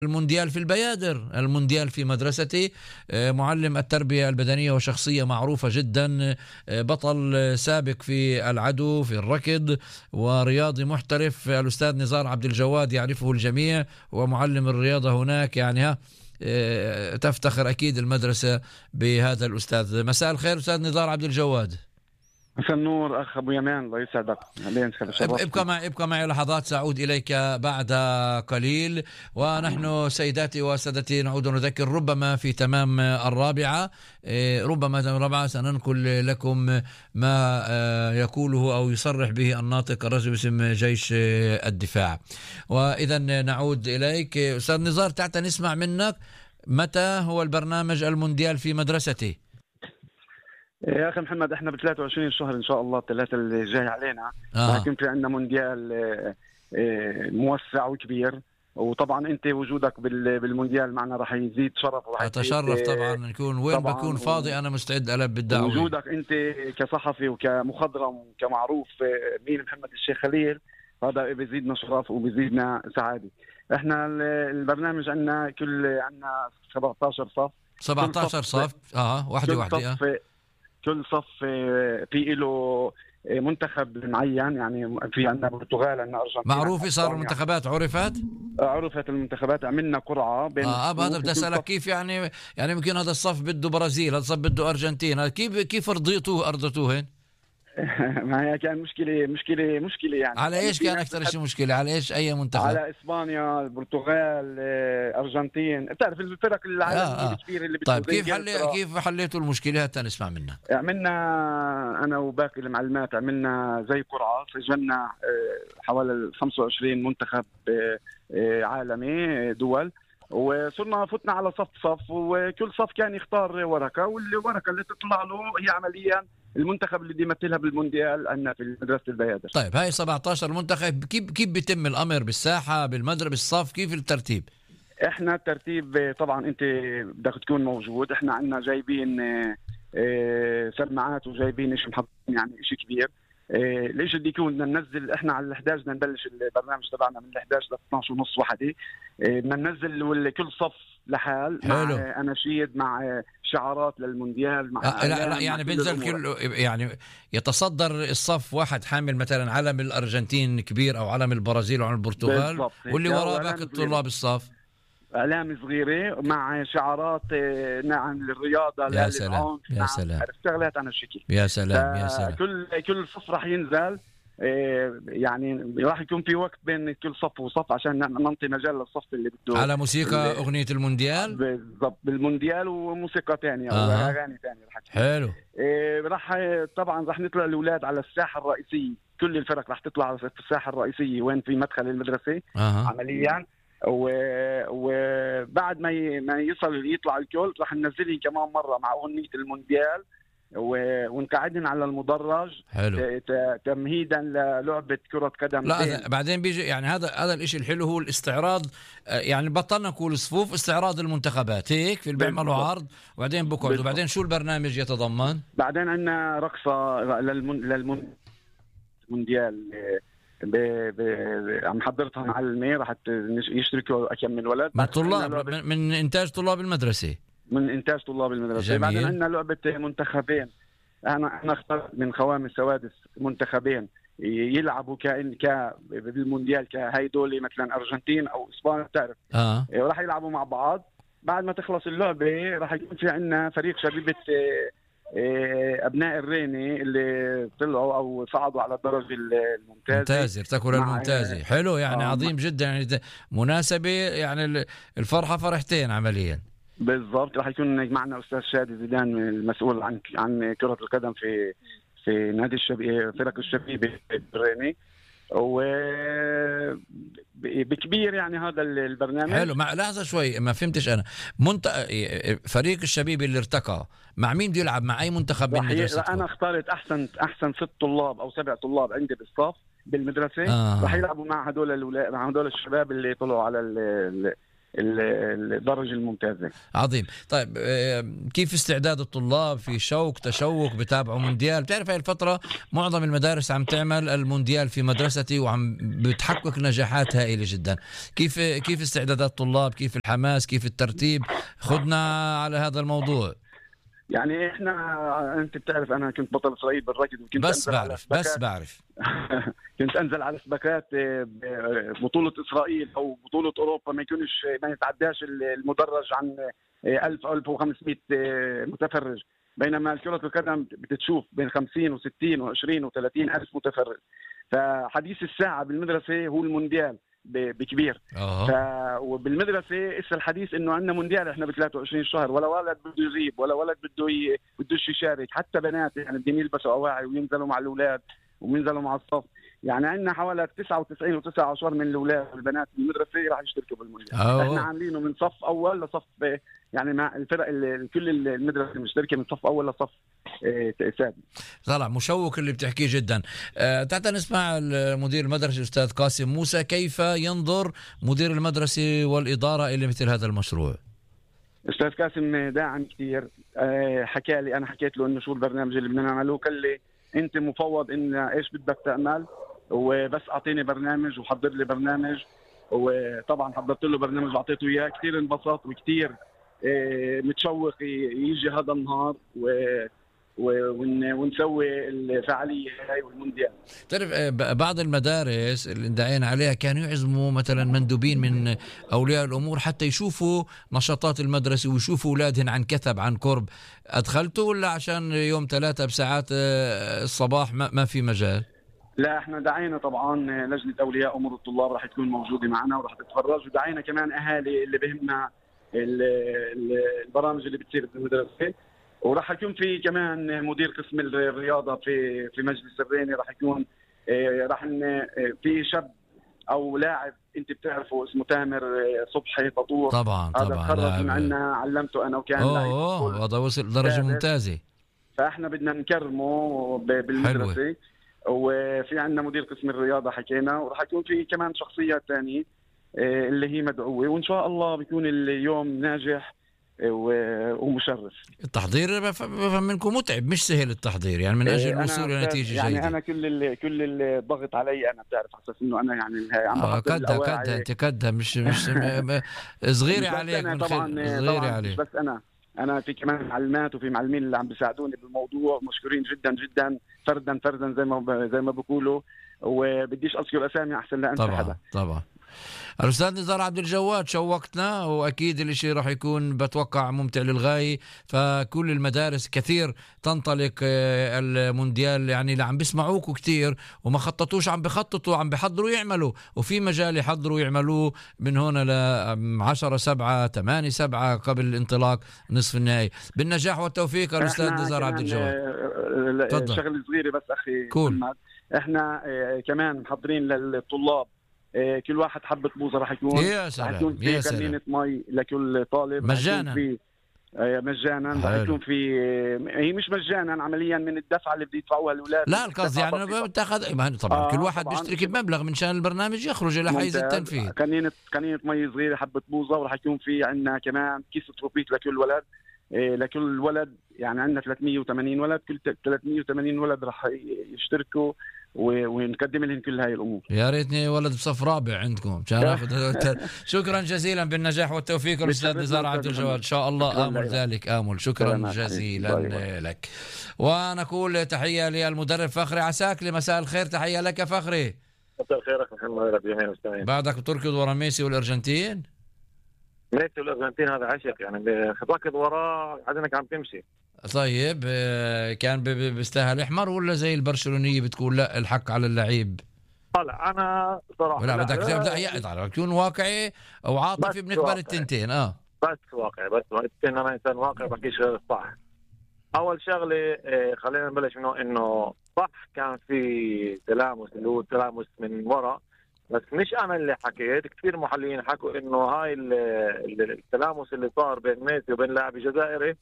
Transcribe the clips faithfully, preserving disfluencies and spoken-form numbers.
المونديال في البيادر، المونديال في مدرستي. معلم التربية البدنية وشخصية معروفة جدا، بطل سابق في العدو في الركض ورياضي محترف. الأستاذ نزار عبد الجواد يعرفه الجميع ومعلم الرياضة هناك، يعني ها تفتخر أكيد المدرسة بهذا الأستاذ. مساء الخير أستاذ نزار عبد الجواد. مساء النور أخ أبو يمان، الله يسعدك. ابقى معي ابقى معي لحظات، سأعود إليك بعد قليل. ونحن سيداتي وسادتي نعود نذكر ربما في تمام الرابعة ربما الرابعة سننقل لكم ما يقوله أو يصرح به الناطق الرسمي باسم جيش الدفاع. وإذا نعود إليك أستاذ نزار، تعال نسمع منك متى هو البرنامج المونديال في مدرستي؟ يا أخي محمد، إحنا ب ثلاثة وعشرين شهر إن شاء الله، الثلاثة اللي جاي علينا آه. راح يكون في عندنا مونديال موسع وكبير، وطبعا أنت وجودك بالمونديال معنا راح يزيد شرف وراح أتشرف طبعا نكون وين طبعاً بكون فاضي، أنا مستعد ألبي الدعوة. وجودك أنت كصحفي وكمخضرم وكمعروف مين محمد الشيخ خليل، هذا بيزيدنا شرف وبيزيدنا سعادة. إحنا البرنامج عندنا كل عندنا سبعة عشر صف سبعة عشر صف اه واحدة واحدة آه. كل صف في له منتخب معين، يعني في عندنا برتغال، عندنا أرجنتين. معروف صار المنتخبات عرفت عرفت المنتخبات، عملنا قرعة بين اه هذا بدي أسألك كيف يعني يعني ممكن هذا الصف بده برازيل، هذا الصف بده أرجنتين، كيف كيف رضيتوه أرضتوهن؟ ما هي كان مشكلة مشكلة مشكلة يعني على إيش كان أكثر شيء مشكلة؟ على إيش أي منتخب؟ على إسبانيا، البرتغال، أرجنتين، بتعرف الفرق العالمية آه. الكبيرة اللي طيب كيف حل كيف حليتوا المشكلة؟ حتى نسمع منك. عملنا أنا وباقي المعلمات عملنا زي قرعة، سجلنا حوالي خمسة وعشرين منتخب عالمي دول، وصرنا فتنا على صف صف، وكل صف كان يختار ورقة، والورقة اللي تطلع له هي عمليا المنتخب اللي بيمثلها بالمونديال عندنا في مدرسة البيادر. طيب هاي سبعة عشر منتخب، كيف كيف بيتم الأمر بالساحة بالمدرسة بالصف، كيف الترتيب؟ احنا الترتيب طبعا انت بدك تكون موجود، احنا عندنا جايبين اه سماعات وجايبين شيء محضرين، يعني شيء كبير. اه ليش بدي يكون بدنا ننزل احنا على الإحدى عشر، بدنا نبلش البرنامج تبعنا من الإحدى عشر ل اثناشر ونص وحده، بدنا اه ننزل كل صف لحال مع اناشيد مع شعارات للمونديال مع آه لا لا يعني بينزل كل يعني يتصدر الصف واحد حامل مثلا علم الأرجنتين كبير او علم البرازيل او علم البرتغال، واللي وراه باقي الطلاب الصف اعلام صغيره مع شعارات عن الرياضه. يا سلام يا سلام اشتغلت على الشكل. يا سلام يا سلام. كل كل صف راح ينزل، يعني راح يكون في وقت بين كل صف وصف عشان ننطي مجال للصف اللي بده على موسيقى أغنية المونديال بالضبط، بالمونديال وموسيقى ثانيه آه. او اغاني ثانيه. حلو. راح طبعا راح نطلع الاولاد على الساحه الرئيسيه، كل الفرق راح تطلع في الساحه الرئيسيه وين في مدخل المدرسه آه. عمليا، وبعد ما ي... ما يصل يطلع الكل راح ننزلهم كمان مره مع اغنيه المونديال، ونقعدن على المدرج. حلو. تمهيدا للعبة كرة قدم. لا بعدين بيجي يعني هذا هذا الاشي الحلو هو الاستعراض، يعني بطلنا نقول صفوف، استعراض المنتخبات هيك في بيعملوا عرض وبعدين بقعد، وبعدين شو البرنامج يتضمن؟ بعدين عندنا رقصة للمونديال ب... ب... عم حضرتها معلمة راح يشتركوا كم من ولد من طلاب من... من انتاج طلاب المدرسة من إنتاج طلاب المدرسة. بعدين عندنا لعبة منتخبين، أنا أنا اخترت من خوام السوادس منتخبين يلعبوا كائن ك بالمونديال كهيدولي مثلا أرجنتين أو إسبانيا بتعرف آه. راح يلعبوا مع بعض. بعد ما تخلص اللعبة راح يكون في عندنا فريق شبيبة أبناء الريني اللي طلعوا أو صعدوا على الدرجة الممتازة، ممتاز ارتكوا للممتازة. حلو يعني آه عظيم جدا، يعني مناسبة، يعني الفرحة فرحتين عمليا. بالضبط. راح يكون معنا أستاذ شادي زيدان المسؤول عن عن كرة القدم في في نادي الشبيبة فرق الشبيبة الريني، و بكبير يعني هذا البرنامج. حلو. مع لحظة شوي ما فهمتش أنا، منت... فريق الشبيبة اللي ارتقى مع مين بده يلعب، مع أي منتخب من مدرستكم؟ أنا اختارت أحسن أحسن ست طلاب أو سبع طلاب عندي بالصف بالمدرسة. آه. راح يلعبوا مع هدول الولاء مع هدول الشباب اللي طلعوا على ال... الدرجة الممتازة. عظيم. طيب كيف استعداد الطلاب؟ في شوق تشوق بتابعوا مونديال؟ بتعرف هاي الفترة معظم المدارس عم تعمل المونديال في مدرستي وعم بتحقق نجاحات هائلة جدا. كيف كيف استعدادات الطلاب؟ كيف الحماس؟ كيف الترتيب؟ خدنا على هذا الموضوع. يعني احنا انت بتعرف انا كنت بطل اسرائيل بالركض وكنت بس بعرف بس بعرف كنت انزل على سباكات بطولة اسرائيل او بطولة اوروبا ما يكونش ما يتعداش المدرج عن ألف أو ألف وخمسمائة متفرج، بينما كرة القدم بتشوف بين خمسين وستين وعشرين وثلاثين ألف متفرج. فحديث الساعة بالمدرسة هو المونديال بكبير. ف... وبالمدرسه اسا الحديث انه عندنا مونديال احنا ب ثلاثة وعشرين شهر، ولا ولد بده يغيب ولا ولد بده ي... بدوش يشارك، حتى بنات يعني بدهم يلبسوا اواعي وينزلوا مع الاولاد وينزلوا مع الصف. يعني عندنا حوالي تسعة وتسعين وتسعة عشر من الاولاد والبنات بالمدرسه راح يشتركوا بالمونديال. احنا عاملينه من صف اول لصف، يعني مع الفرق كل المدرسه مشتركه من صف اول لصف سادس. طلع مشوق اللي بتحكيه جدا. أه تعال نسمع المدير المدرسي الاستاذ قاسم موسى، كيف ينظر مدير المدرسه والاداره الى مثل هذا المشروع؟ استاذ قاسم داعم كثير. أه حكى لي، انا حكيت له انه شو البرنامج اللي بدنا نعمله، قال لي انت مفوض ان ايش بدك تعمل وبس اعطيني برنامج وحضر لي برنامج. وطبعا حضرت له برنامج واعطيته اياه، كثير انبسط وكثير أه متشوق يجي هذا النهار و ونسوي الفعاليه هاي والمونديال. تعرف بعض المدارس اللي دعينا عليها كانوا يعزموا مثلا مندوبين من اولياء الامور حتى يشوفوا نشاطات المدرسه ويشوفوا اولادهم عن كثب عن قرب. ادخلتوا ولا عشان يوم ثلاثة بساعات الصباح ما في مجال؟ لا احنا دعينا طبعا لجنه اولياء امور الطلاب راح تكون موجوده معنا وراح تتفرج، ودعينا كمان اهالي اللي بهمنا البرامج اللي بتصير في المدرسه. وراح يكون في كمان مدير قسم الرياضه في في مجلس الريني، راح يكون راح في شاب او لاعب انت بتعرفه اسمه تامر صبحي ططور. طبعا هذا طبعا تخرج من عندنا، علمته انا وكان لاعب. اوه هذا وصل درجه ممتازه، فاحنا بدنا نكرمه بالمدرسه. حلوة. وفي عندنا مدير قسم الرياضه حكينا، وراح يكون في كمان شخصيات ثانيه اللي هي مدعوه، وان شاء الله بيكون اليوم ناجح ومشرف. التحضير بفهم منكم متعب، مش سهل التحضير يعني من اجل الوصول الى نتيجه جيده. يعني انا كل كل الضغط علي انا، بتعرف على اساس انه انا يعني عم آه كدها كدها انت كدها مش مش صغيره عليك من طبعا صغيره عليك. مش بس انا انا في كمان معلمات وفي معلمين اللي عم بيساعدوني بالموضوع، مشكورين جدا جدا فردا فردا زي ما زي ما بيقولوا، وبديش اذكر اسامي احسن لا انسى طبعا حدا. طبعا. الأستاذ نزار عبد الجواد شوقتنا، وأكيد الاشي راح يكون بتوقع ممتع للغاية. فكل المدارس كثير تنطلق المونديال، يعني اللي عم بيسمعوكوا كثير وما خططوش عم بخططوا عم بيحضروا يعملوا، وفي مجال يحضروا يعملوه من هنا ل عشرة سبعة ثمانية سبعة قبل الانطلاق نصف النهائي. بالنجاح والتوفيق الأستاذ نزار عبد الجواد. شغل صغيرة بس أخي كول. محمد، احنا كمان محضرين للطلاب كل واحد حبة بوظة راح يكون يا سلام يكون في كنينة مي لكل طالب مجانا في مجانا راح يكون في، هي مش مجانا عمليا من الدفعة اللي بده يدفعوها الاولاد. لا القصد يعني بتاخذ طبعا آه كل واحد بيشترك بمبلغ من شان البرنامج يخرج الى حيز التنفيذ. كنينة كنينة مي صغيرة حبة بوظة، وراح يكون في عندنا كمان كيس تروبيت لكل ولد لكل ولد. يعني عندنا ثلاثمية وثمانين ولد، كل ثلاثمية وثمانين ولد راح يشتركوا ونقدم لهم كل هاي الامور. يا ريتني ولد بصف رابع عندكم عشان اخذ. شكرا جزيلا بالنجاح والتوفيق الاستاذ نزار عبد الجواد، ان شاء الله امل ذلك امل. شكرا جزيلا لك. ونقول تحيه للمدرب فخري عساكلي، مساء الخير، تحيه لك فخري. مساء الخير اخي محمد، ربي يعين المستمعين. بعدك بتركض ورا ميسي والارجنتين؟ ميسي والارجنتين هذا عشق يعني، خطاك وراه عدنك عم تمشي. طيب كان بيستاهل احمر ولا زي البرشلونيه بتقول لا الحق على اللعيب؟ طلع انا صراحه لا بدك تبدا يقطع تكون واقعي او عاطفي، بنقبل التنتين. اه بس واقعي، بس التنتين انا انسان واقعي بحكيش غير الصح. اول شغله خلينا نبلش منه انه صح كان في تلامس اللي هو التلامس من وراء، بس مش انا اللي حكيت، كثير محللين حكوا انه هاي التلامس اللي صار بين ميسي وبين لاعب جزائري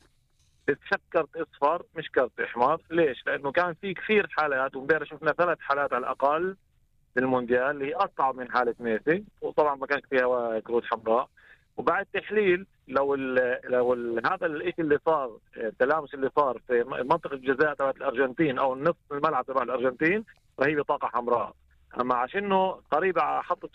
كرت اصفر مش كرت احمر. ليش؟ لانه كان في كثير حالات، وامبارح شفنا ثلاث حالات على الاقل بالمونديال اللي هي اصعب من حاله ميسي، وطبعا ما كانت فيها كروت حمراء. وبعد تحليل لو ال لو ال هذا الشيء اللي صار، التلامس اللي صار في منطقه الجزاء تبع الارجنتين او نصف الملعب تبع الارجنتين، فهي بطاقه حمراء. اما عشانه قريبه على خط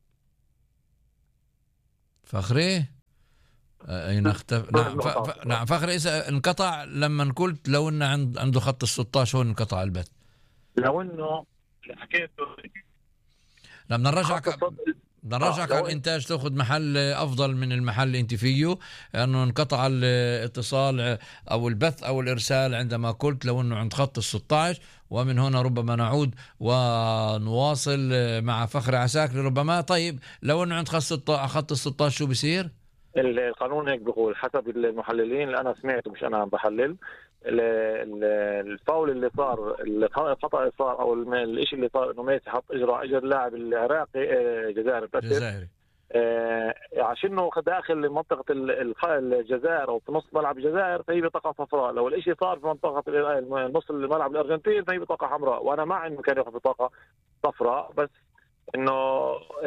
فخري اين اختفى. نعم ف... ف... نعم فخري اذا انقطع لما قلت لو انه عند عنده خط ال ستة عشر هون انقطع البث. لو انه حكيته لما نرجعك بدنا نرجعك على الانتاج تاخذ محل افضل من المحل اللي انت فيه، لانه انقطع الاتصال او البث او الارسال عندما قلت لو انه عند خط ال ستة عشر. ومن هنا ربما نعود ونواصل مع فخر عساكري ربما. طيب لو انه عند خط ال ستة عشر شو بصير؟ القانون هيك بيقول حسب المحللين اللي انا سمعته، مش انا بحلل، الفاول اللي صار، الخطا اللي صار او الشيء اللي صار انه ميسي حط اجره اجر اللاعب العراقي جزائري جزائري آه عشانه داخل منطقه الجزائر او في نص ملعب الجزائر فهي بطاقه صفراء. لو الشيء صار في منطقه نص الملعب الارجنتين فهي بطاقه حمراء. وانا مع انه كان ياخذ بطاقه صفراء، بس انه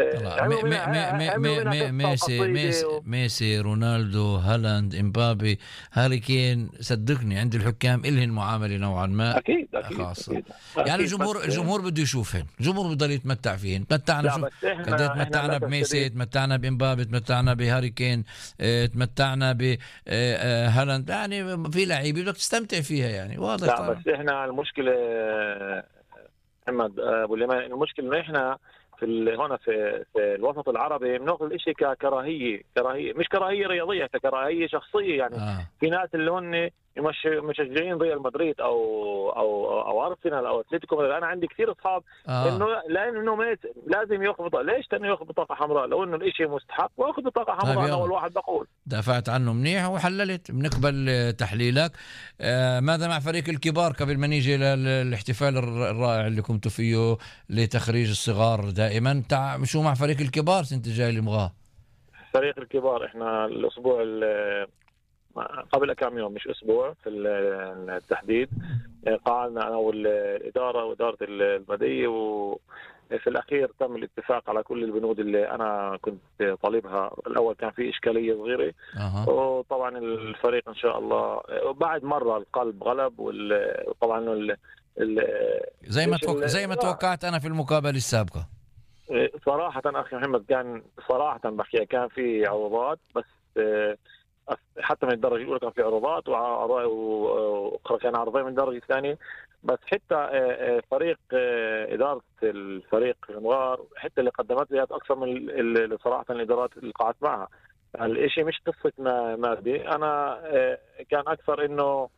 ميسي ميسي ميسي رونالدو هالاند امبابي هاري كين، صدقني عند الحكام إلهن معامله نوعا ما اكيد اكيد خاصه. أكيد. يعني الجمهور الجمهور بده يشوفهن، الجمهور بده يتمتع فيهن. تمتعنا شوف قد تمتعنا بميسي، تمتعنا بامبابي، تمتعنا بهاري كين، اه تمتعنا بهالاند. يعني في لعيبه بدك تستمتع فيها يعني واضح. لا بس احنا المشكله محمد ابو اليمان، المشكله انه احنا في هنا في, في الوسط العربي بناخذ الشيء ككراهيه، كراهيه مش كراهيه رياضيه، ككراهيه شخصيه. يعني آه. في ناس اللي هن مش مشجعين ريال مدريد او او او ارسنال او اتلتيكو. انا عندي كثير اصحاب آه. انه لانه لازم ياخذ بطاقه. ليش لانه ياخذ بطاقه حمراء؟ لو انه الشيء مستحق واخذ بطاقه حمراء. انا اول واحد بقول دافعت عنه منيح وحللت، بنقبل تحليلك. آه ماذا مع فريق الكبار قبل ما نيجي للاحتفال الرائع اللي قمتوا فيه لتخريج الصغار دائما؟ تع... شو مع فريق الكبار سنة الجاي اللي مغاه؟ فريق الكبار احنا الاسبوع قبل كم يوم مش اسبوع في التحديد قعدنا انا والاداره واداره المديه، وفي الاخير تم الاتفاق على كل البنود اللي انا كنت طالبها. الاول كان في اشكاليه صغيره أه. وطبعا الفريق ان شاء الله بعد مره القلب غلب، وطبعا ال زي ما توك... زي ما توقعت انا في المقابله السابقه. صراحه اخي محمد كان صراحه بحكي كان في عروضات، بس حتى من الدرجه الاولى كان في عروضات وكان عرضين من الدرجه الثانيه. بس حتى فريق اداره الفريق المغار حتى اللي قدمت لي اكثر من اللي صراحه الادارات اللي قعدت معها. الشيء مش قصه مادي، انا كان اكثر انه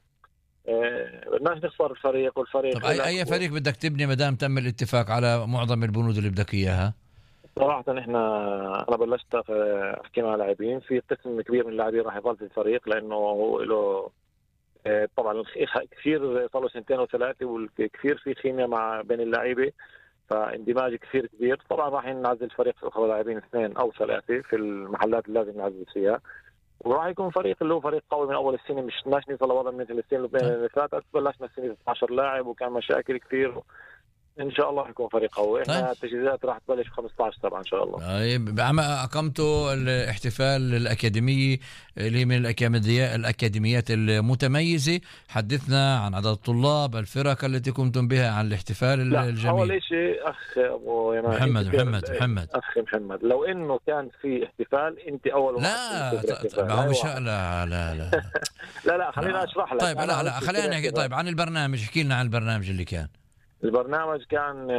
بدناش نخسر الفريق والفريق. طب اي اي فريق بدك تبني ما دام تم الاتفاق على معظم البنود اللي بدك اياها؟ صراحة احنا انا بلشت احكي مع لاعبين، في قسم كبير من اللاعبين راح يظل في الفريق لانه هو له طبعا كثير صار له سنتين وثلاثه وكثير في كيمياء مع بين اللعيبه، فاندماج كثير كبير. طبعا راح نعزل الفريق في لاعبين اثنين او ثلاثه في المحلات اللي لازم نعزل فيها، وراح يكون فريق اللي هو فريق قوي من اول السنه. مش بدناش نوصل لوضع مثل السنه اللي فاتت بلشنا السنه اثني عشر لاعب وكان مشاكل كثير. ان شاء الله يكون فريق قوي. احنا طيب. التجهيزات راح تبلش خمسة عشر سبعة ان شاء الله. طيب اقمتوا الاحتفال الاكاديمي اللي من الاكاديميات الاكاديميات المتميزه. حدثنا عن عدد الطلاب، الفرق التي قمتم بها، عن الاحتفال لا الجميل. اول شيء اخ ابو يمان محمد محمد محمد اخ محمد، لو انه كان في احتفال انت اول واحد. لا لا مش لا لا لا لا لا خلينا اشرح لك. طيب لا لا خلينا نحكي. طيب عن البرنامج، احكي لنا عن البرنامج اللي كان. البرنامج كان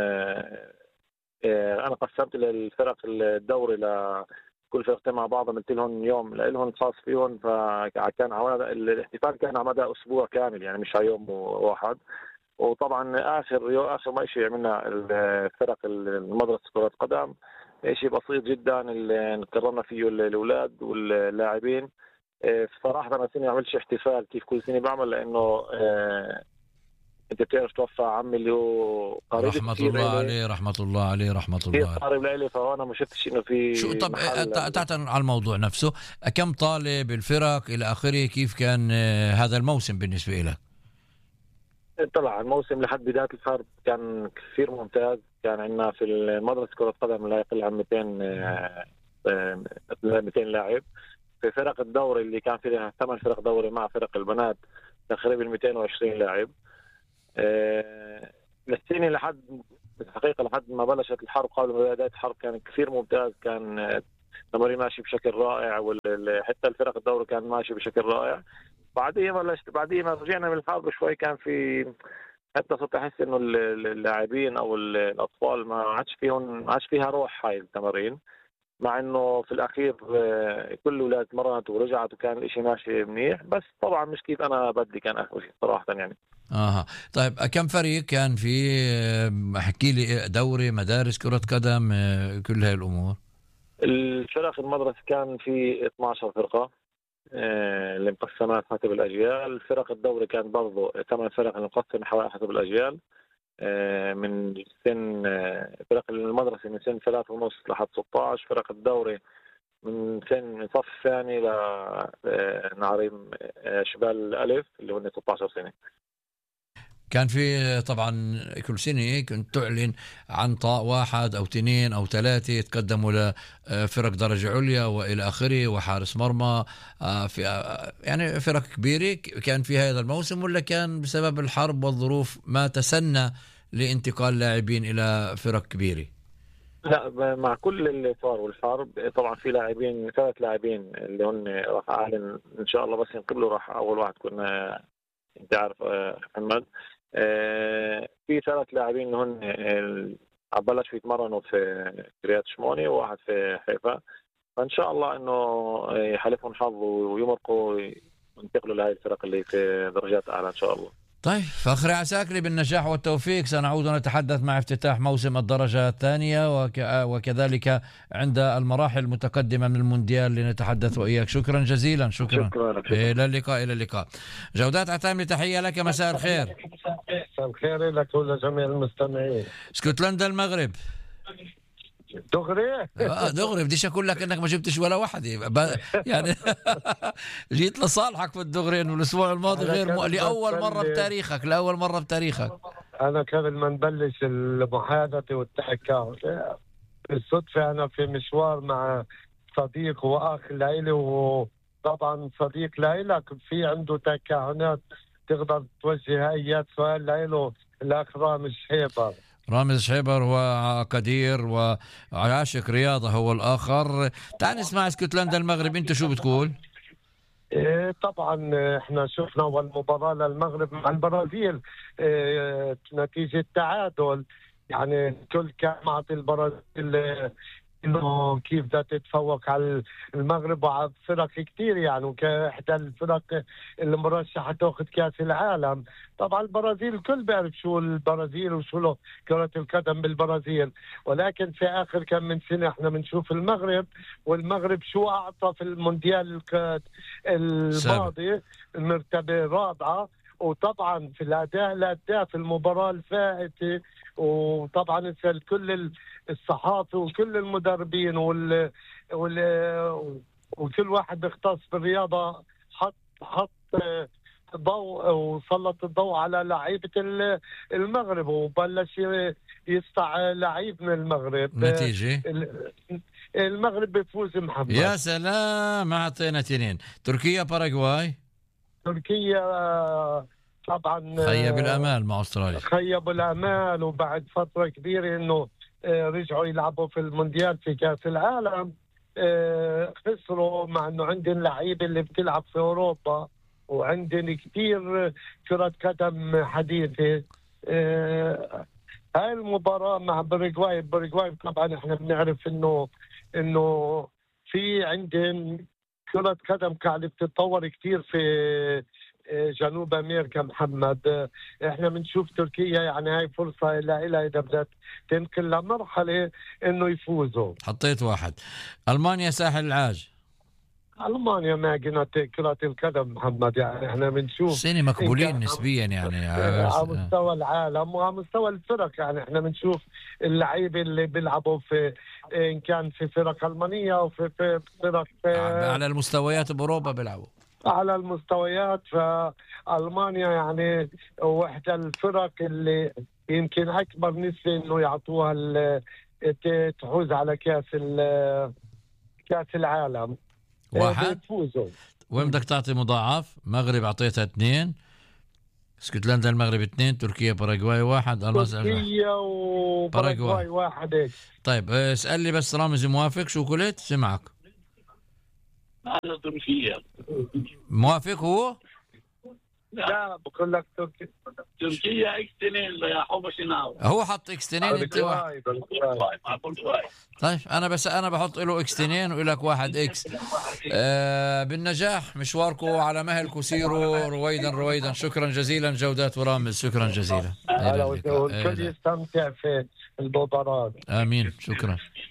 أنا قسمت للفرق الدوري لكل فرقتين مع بعض، عملت لهم يوم لهم خاص فيهم. فكان الاحتفال كان على مدى أسبوع كامل يعني مش على يوم واحد. وطبعا آخر آخر ما شيء عملنا الفرق المدرسة كرة قدم، شيء بسيط جدا اللي كرمنا فيه الأولاد واللاعبين. صراحة أنا سنة عملتش احتفال كيف كل سنة بعمل، لأنه انت بتعرف توفى عمي اللي هو قريب رحمة الله عليه رحمة الله عليه رحمة الله عليه قريب لي، فانا ما شفتش انه في شو. طب تعال على الموضوع نفسه، كم طالب، الفرق الى اخره، كيف كان هذا الموسم بالنسبة لك؟ طلع الموسم لحد بداية الحرب كان كثير ممتاز. كان عندنا في المدرسة كرة قدم لا يقل عن مئتين مئتين لاعب. في فرق الدوري اللي كان فيها ثمان فرق دوري مع فرق البنات تقريبا مئتين وعشرين لاعب. السنة لحد الحقيقة لحد ما بلشت الحرب، قبل ما بداية الحرب كان كثير ممتاز، كان التمرين ماشي بشكل رائع، وحتى الفرق الدوري كان ماشي بشكل رائع. بعدين بلشت بعدين ما رجعنا من الحرب شوي كان في حتى صرت احس انه اللاعبين او الاطفال ما عادش فيهم ما عادش فيها روح هاي التمارين، مع انه في الاخير كل الاولاد مرنت ورجعت وكان الاشي ماشي منيح، بس طبعا مش كيف انا بدي كان اخر شيء صراحه يعني. اها طيب كم فريق كان في؟ احكي لي دوري، مدارس كرة قدم، كل هاي الامور. الفرق المدرسة كان في اثنعش فرقة اللي مقسمات حسب الأجيال. الفرق الدوري كان برضو ثمان فرق مقسمة حسب الأجيال، من سن فرق المدرسة من سن ثلاثة ونص لحد ستة عشر، فرق الدوري من سن من صف ثاني لنعريم شبال الألف اللي هو ستة عشر سنة. كان في طبعا كل سنة كنت تعلن عن طاء واحد أو اثنين أو ثلاثة يتقدموا لفرق درجة عليا وإلى آخره، وحارس مرمى في يعني فرق كبيرة. كان في هذا الموسم ولا كان بسبب الحرب والظروف ما تسنى لانتقال لاعبين إلى فرق كبيرة؟ لا، مع كل اللي صار والحرب طبعا في لاعبين، ثلاث لاعبين اللي هن راح أعلن إن شاء الله بس ينقبلوا. راح أول واحد كنا أنت عارف محمد، في ثلاث لاعبين هن بلشوا يتمرنوا في كريات شموني وواحد في حيفا، فإن شاء الله إنه يحالفهم حظ ويمرقوا وينتقلوا لهذه الفرق اللي في درجات أعلى إن شاء الله. طيب فخري عساكري بالنجاح والتوفيق. سنعود ونتحدث مع افتتاح موسم الدرجة الثانية وك... وكذلك عند المراحل المتقدمة من المونديال لنتحدث وإياك. شكرا جزيلا. شكرا, شكرا. إلى اللقاء. إلى اللقاء. جودات عتامي تحية لك. مساء الخير. مساء الخير لك ولجميع المستمعين. اسكتلندا المغرب دغري اه دغري. بديش اقول لك انك ما جبتش ولا واحد يعني جيت لصالحك في الدغري انه الاسبوع الماضي غير م... لاول مره بتاريخك لاول مره بتاريخك انا قبل ما نبلش المحادثه والتحكي بالصدفه انا في مشوار مع صديق واخ لإلي، وطبعا صديق لإلك في عنده تكهنات تقدر توجه اي سؤال لإله. الاخ رامز شحيبر. رامز شحيبر هو قدير وعاشق رياضة هو الآخر. تعال نسمع اسكتلندا المغرب، انت شو بتقول؟ إيه طبعا احنا شفنا اول مباراة للمغرب مع البرازيل، إيه نتيجة تعادل، يعني الكل كان معطي البرازيل انه كيف بدها تتفوق على المغرب وعلى فرق كثير، يعني وكاحدى الفرق اللي مرشحه تاخذ كاس العالم. طبعا البرازيل الكل بيعرف شو البرازيل وشو له كرة القدم بالبرازيل، ولكن في اخر كم من سنه احنا بنشوف المغرب، والمغرب شو اعطى في المونديال الماضي المرتبه الرابعه، وطبعا في الاداء الاداء في المباراه الفائته، وطبعا كل الصحافه وكل المدربين وال, وال... وكل واحد بيختص بالرياضه حط حط ضوء وسلط الضوء على لعيبه المغرب، وبلش يسطع لعيب من المغرب. نتيجه المغرب بيفوز محمد. يا سلام، اعطينا تنين. تركيا باراغواي. تركيا طبعا خيب الامال مع استراليا، خيب الامال، وبعد فتره كبيره انه رجعوا يلعبوا في المونديال في كاس العالم خسروا، مع انه عندهم لعيبه اللي بتلعب في اوروبا وعندهم كثير كره قدم حديثه. هاي المباراه مع باراغواي، باراغواي طبعا احنا بنعرف انه انه في عندهم كره قدم قاعده بتتطور كثير في جنوب امريكا محمد. احنا بنشوف تركيا يعني هاي فرصه لها اذا بدها تنقل لمرحله انه يفوزوا. حطيت واحد. المانيا ساحل العاج. المانيا ما قنات كرة القدم محمد، يعني احنا بنشوف سنة مقبولين نسبيا يعني على مستوى العالم وعلى مستوى الفرق، يعني احنا بنشوف اللعيبه اللي بيلعبوا في ان كان في فرق المانيه او في فرق على المستويات باوروبا بيلعبوا على المستويات. فألمانيا يعني واحدة الفرق اللي يمكن أكبر نسبة إنه يعطوها تحوز على كأس كاس العالم واحد بيفوزوا. وين بدك تعطي مضاعف؟ مغرب اعطيتها اثنين، اسكتلندا المغرب اثنين، تركيا باراغواي واحد، المانيا تركيا وباراغواي واحد هيك. طيب اسال لي بس رامز موافق؟ شو قلت؟ سمعك. هذا تركيا موافق هو؟ لا بقول لك تركيا تركيا اكس اثنين يا حبش ناو. هو حط اكس اثنين انت واحد. طيب انا بس انا بحط له اكس اثنين والك واحد اكس. آه بالنجاح مشواركم على مهلكم، سيروا رويدا رويدا. شكرا جزيلا جودات ورامز، شكرا جزيلا. والكل يستمتع في المباراة. امين، شكرا.